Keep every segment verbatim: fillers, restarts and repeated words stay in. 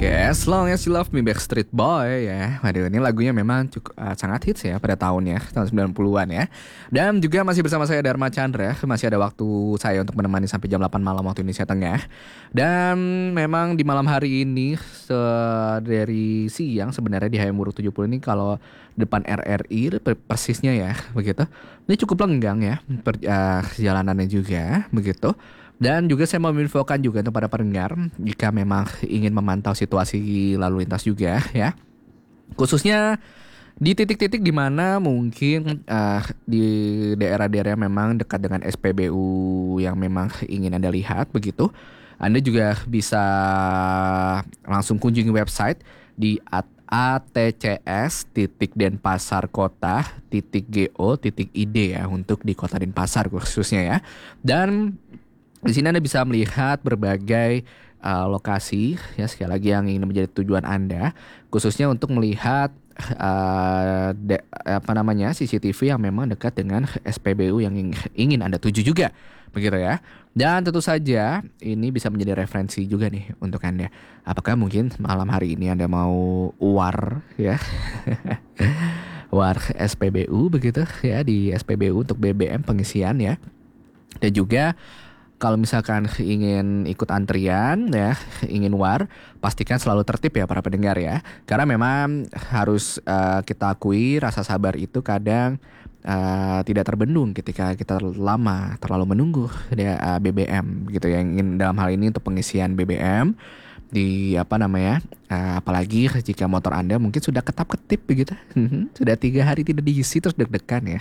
Oke, As Long As You Love Me Backstreet Boy ya. Waduh, ini lagunya memang cukup uh, sangat hits ya pada tahunnya, tahun sembilan puluhan ya. Dan juga masih bersama saya Dharma Chandra. Masih ada waktu saya untuk menemani sampai jam delapan malam waktu Indonesia Tengah. Dan memang di malam hari ini se- dari siang sebenarnya di Hayamuruk tujuh puluh ini kalau depan R R I persisnya ya, begitu. Ini cukup lenggang ya per, uh, jalanannya juga, begitu. Dan juga saya mau menginfokan juga untuk para pendengar jika memang ingin memantau situasi lalu lintas juga ya. Khususnya di titik-titik di mana mungkin uh, di daerah-daerah memang dekat dengan S P B U yang memang ingin Anda lihat begitu. Anda juga bisa langsung kunjungi website di atcs titik denpasar kota titik go titik id ya untuk di Kota Denpasar khususnya ya. Dan di sini Anda bisa melihat berbagai uh, lokasi ya, sekali lagi yang ingin menjadi tujuan Anda, khususnya untuk melihat uh, de, apa namanya C C T V yang memang dekat dengan S P B U yang ingin Anda tuju juga, begitu ya. Dan tentu saja ini bisa menjadi referensi juga nih untuk Anda. Apakah mungkin malam hari ini Anda mau war ya? War S P B U begitu ya, di S P B U untuk B B M pengisian ya. Dan juga kalau misalkan ingin ikut antrian ya, ingin war, pastikan selalu tertib ya para pendengar ya. Karena memang harus uh, kita akui rasa sabar itu kadang uh, tidak terbendung ketika kita lama terlalu menunggu ya, uh, B B M gitu ya. Ingin dalam hal ini untuk pengisian B B M di apa namanya, uh, apalagi jika motor Anda mungkin sudah ketap-ketip begitu, sudah tiga hari tidak diisi terus deg-degan ya.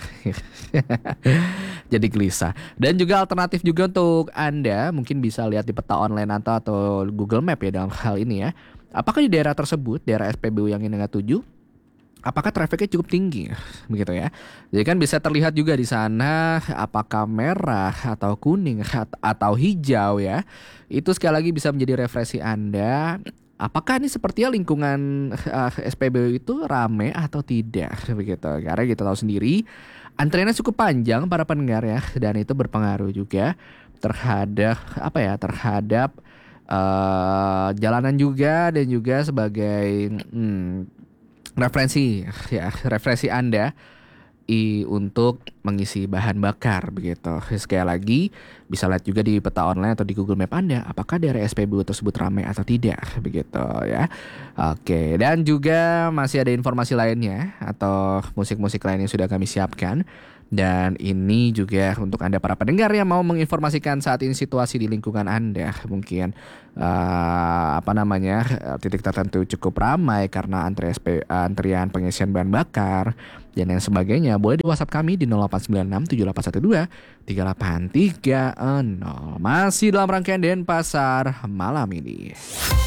Jadi gelisah. Dan juga alternatif juga untuk Anda mungkin bisa lihat di peta online atau, atau Google Map ya dalam hal ini ya. Apakah di daerah tersebut, daerah S P B U yang ingin Anda tuju, apakah trafiknya cukup tinggi begitu ya. Jadi kan bisa terlihat juga di sana apakah merah atau kuning atau hijau ya. Itu sekali lagi bisa menjadi referensi Anda. Apakah ini sepertinya lingkungan uh, S P B U itu rame atau tidak begitu. Karena kita tahu sendiri antriannya cukup panjang para pendengar ya, dan itu berpengaruh juga terhadap apa ya, terhadap uh, jalanan juga, dan juga sebagai hmm, referensi ya, referensi Anda i untuk mengisi bahan bakar begitu. Sekali lagi bisa lihat juga di peta online atau di Google Map Anda apakah daerah S P B U tersebut ramai atau tidak begitu ya. Oke, dan juga masih ada informasi lainnya atau musik-musik lain yang sudah kami siapkan. Dan ini juga untuk Anda para pendengar yang mau menginformasikan saat ini situasi di lingkungan Anda. Mungkin uh, apa namanya, titik tertentu cukup ramai karena antri S P, antrian pengisian bahan bakar dan yang sebagainya. Boleh di WhatsApp kami di nol delapan sembilan enam tujuh delapan satu dua tiga delapan tiga nol. Masih dalam rangkaian Denpasar malam ini.